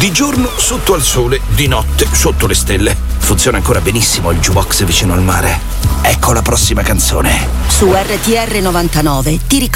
Di giorno sotto al sole, di notte sotto le stelle. Funziona ancora benissimo il jukebox vicino al mare. Ecco la prossima canzone. Su RTR 99 ti ricordo